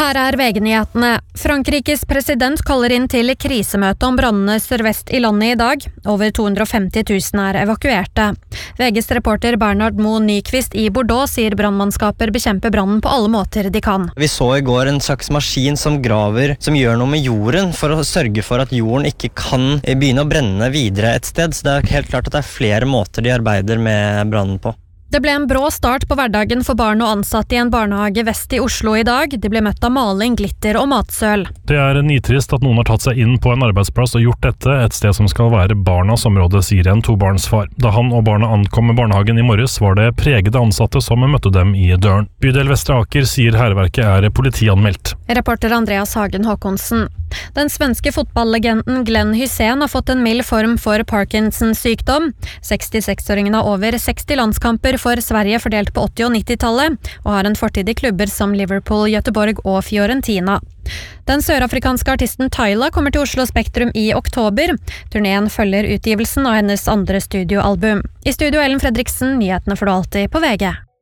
Her VG-nyhetene. Frankrikes president kaller inn til krisemøte om brannene sørvest i landet i dag. Over 250 000 evakuerte. VGs reporter Bernard Moe Nyqvist i Bordeaux sier brannmannskaper bekjemper brannen på alle måter de kan. Vi så i går en slags maskin som graver, som gjør noe med jorden for å sørge for at jorden ikke kan begynne å brenne videre et sted. Så det helt klart at det flere måter de arbeider med brannen på. Det ble en brå start på hverdagen for barn og ansatte i en barnehage vest i Oslo i dag. De ble møtt av maling, glitter og matsøl. Det nitrist at noen har tatt seg inn på en arbeidsplass og gjort dette, et sted som skal være barnas område, sier en tobarnsfar. Da han og barna ankom med barnehagen i morges, var det pregede ansatte som møtte dem i døren. Bydel Vestre Aker sier hærverket politianmeldt. Reporter Andreas Hagen Håkonsen. Den svenske fotballlegenden Glenn Hysén har fått en mild form for Parkinsons sykdom. 66-åringen har over 60 landskamper for Sverige fordelt på 80- og 90-tallet, og har en fortid i klubber som Liverpool, Göteborg og Fiorentina. Den sørafrikanske artisten Tyla kommer til Oslo Spektrum i oktober. Turneen følger utgivelsen av hennes andre studioalbum. I studio Ellen Fredriksen, nyhetene får du alltid på VG.